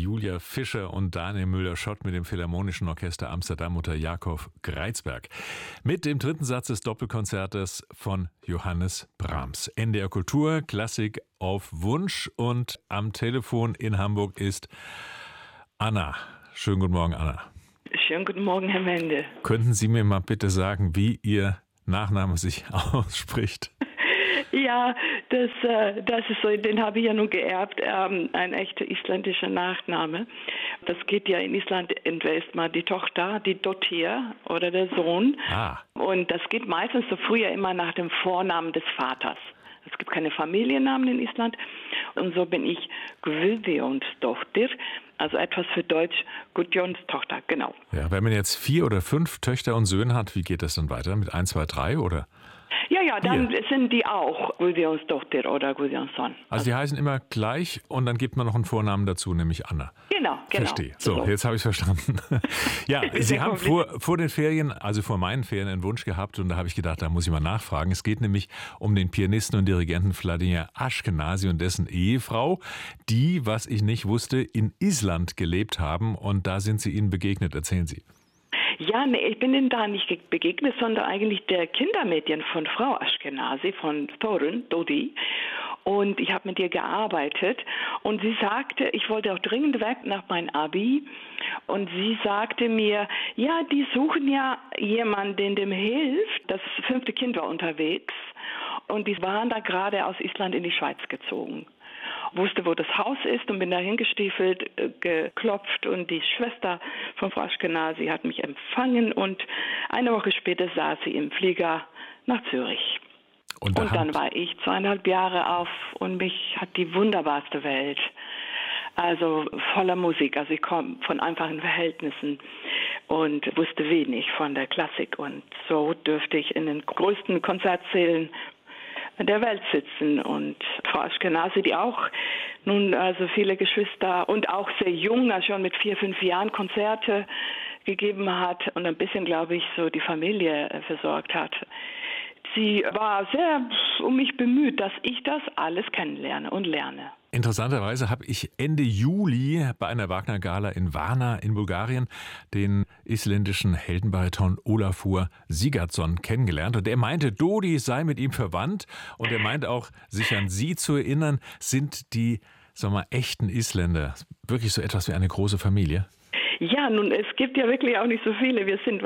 Julia Fischer und Daniel Müller-Schott mit dem Philharmonischen Orchester Amsterdam unter Jakob Greizberg. Mit dem dritten Satz des Doppelkonzertes von Johannes Brahms. NDR Kultur, Klassik auf Wunsch. Und am Telefon in Hamburg ist Anna. Schönen guten Morgen, Anna. Schönen guten Morgen, Herr Mende. Könnten Sie mir mal bitte sagen, wie Ihr Nachname sich ausspricht? Ja, das ist so, den habe ich ja nun geerbt, ein echter isländischer Nachname. Das geht ja in Island, entweder ist mal die Tochter, die Dottir oder der Sohn. Und das geht meistens so früher immer nach dem Vornamen des Vaters. Es gibt keine Familiennamen in Island. Und so bin ich Guðjónsdóttir, also etwas für Deutsch Gudjóns Tochter, genau. Ja, wenn man jetzt 4 oder 5 Töchter und Söhne hat, wie geht das dann weiter? Mit 1, 2, 3 oder? Ja, dann sind die auch Guðjónsdóttir oder Guðjónsson. Also die heißen immer gleich und dann gibt man noch einen Vornamen dazu, nämlich Anna. Genau. Verstehe. So, jetzt habe ich es verstanden. Ja, Sie haben vor den Ferien, also vor meinen Ferien, einen Wunsch gehabt und da habe ich gedacht, da muss ich mal nachfragen. Es geht nämlich um den Pianisten und Dirigenten Vladimir Ashkenazy und dessen Ehefrau, die, was ich nicht wusste, in Island gelebt haben und da sind Sie ihnen begegnet. Erzählen Sie. Ja, nee, ich bin Ihnen da nicht begegnet, sondern eigentlich der Kindermädchen von Frau Ashkenazy, von Thorun, Dodi. Und ich habe mit ihr gearbeitet und sie sagte, ich wollte auch dringend weg nach meinem Abi. Und sie sagte mir, ja, die suchen ja jemanden, dem hilft. Das 5. Kind war unterwegs und die waren da gerade aus Island in die Schweiz gezogen. Wusste, wo das Haus ist und bin da hingestiefelt, geklopft und die Schwester von Frau Ashkenazy hat mich empfangen und eine Woche später saß sie im Flieger nach Zürich. Und dann war ich 2,5 Jahre auf und mich hat die wunderbarste Welt, also voller Musik, also ich komme von einfachen Verhältnissen und wusste wenig von der Klassik und so dürfte ich in den größten Konzertsälen der Welt sitzen und Frau Ashkenazy, die auch nun also viele Geschwister und auch sehr jung, also schon mit 4, 5 Jahren Konzerte gegeben hat und ein bisschen, glaube ich, so die Familie versorgt hat. Sie war sehr um mich bemüht, dass ich das alles kennenlerne und lerne. Interessanterweise habe ich Ende Juli bei einer Wagner-Gala in Varna in Bulgarien den isländischen Heldenbariton Ólafur Sigurdsson kennengelernt. Und er meinte, Dodi sei mit ihm verwandt. Und er meinte auch, sich an sie zu erinnern, sind die, sagen wir mal, echten Isländer wirklich so etwas wie eine große Familie? Ja, nun, es gibt ja wirklich auch nicht so viele. Wir sind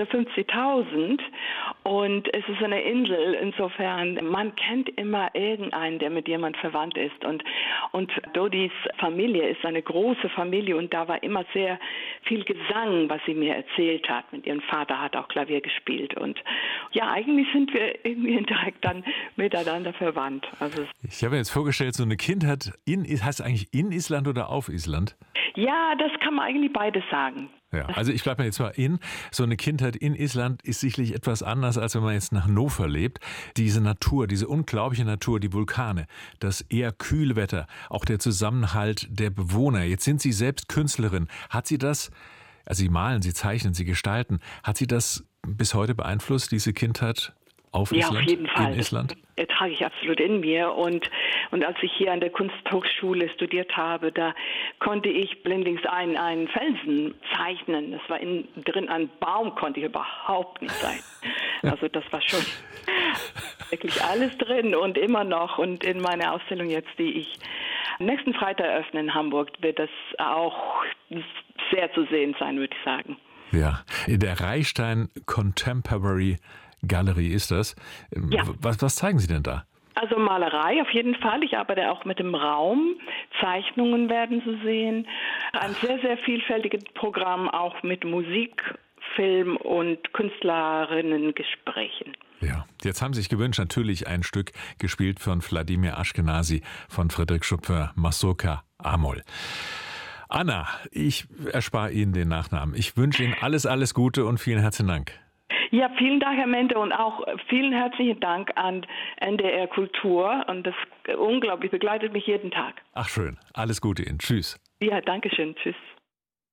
350.000 und es ist eine Insel. Insofern, man kennt immer irgendeinen, der mit jemand verwandt ist. Und Dodis Familie ist eine große Familie und da war immer sehr viel Gesang, was sie mir erzählt hat. Mit ihrem Vater hat auch Klavier gespielt. Und ja, eigentlich sind wir irgendwie direkt dann miteinander verwandt. Also ich habe mir jetzt vorgestellt, so eine Kindheit heißt eigentlich in Island oder auf Island? Ja, das kann man eigentlich beides sagen. Ja, also ich bleibe mir jetzt mal so eine Kindheit in Island ist sicherlich etwas anders, als wenn man jetzt nach Hannover lebt. Diese Natur, diese unglaubliche Natur, die Vulkane, das eher kühle Wetter, auch der Zusammenhalt der Bewohner. Jetzt sind Sie selbst Künstlerin. Hat Sie das, also Sie malen, Sie zeichnen, Sie gestalten, hat Sie das bis heute beeinflusst, diese Kindheit auf Island? Ja, auf jeden Fall. In Island? Das trage ich absolut in mir und als ich hier an der Kunsthochschule studiert habe, da konnte ich blindlings einen Felsen zeichnen. Das war innen drin, ein Baum konnte ich überhaupt nicht sein. Also das war schon wirklich alles drin und immer noch. Und in meiner Ausstellung jetzt, die ich nächsten Freitag eröffne in Hamburg, wird das auch sehr zu sehen sein, würde ich sagen. Ja, in der Reichstein Contemporary Gallery ist das. Ja. Was zeigen Sie denn da? Also Malerei auf jeden Fall. Ich arbeite auch mit dem Raum. Zeichnungen werden Sie sehen. Ein sehr, sehr vielfältiges Programm, auch mit Musik, Film und Künstlerinnen-Gesprächen. Ja, jetzt haben Sie sich gewünscht, natürlich ein Stück gespielt von Vladimir Ashkenazy von Frédéric Chopin, Mazurka Amol. Anna, ich erspare Ihnen den Nachnamen. Ich wünsche Ihnen alles Gute und vielen herzlichen Dank. Ja, vielen Dank, Herr Mente, und auch vielen herzlichen Dank an NDR Kultur. Und das unglaublich begleitet mich jeden Tag. Ach schön, alles Gute Ihnen. Tschüss. Ja, danke schön. Tschüss.